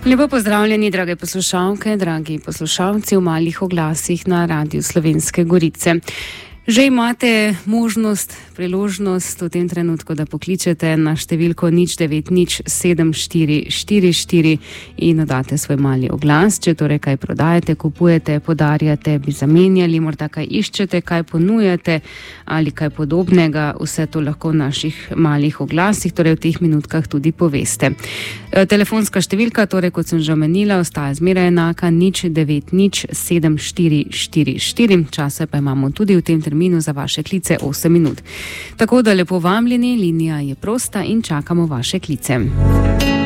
Lepo pozdravljeni, drage poslušalke, dragi poslušalci v Malih oglasih na Radiu Slovenske Gorice. Že imate možnost, priložnost v tem trenutku, da pokličete na številko 0907444 in oddate svoj mali oglas, če torej kaj prodajate, kupujete, podarjate, bi zamenjali, morda kaj iščete, kaj ponujate ali kaj podobnega, vse to lahko v naših malih oglasih, torej v teh minutkah tudi poveste. Telefonska številka, torej kot sem že omenila, ostaja zmeraj enaka 0907444, časa pa imamo tudi v tem terminu za vaše klice 8 minut. Tako da lepo vabljeni, linija je prosta in čakamo vaše klice.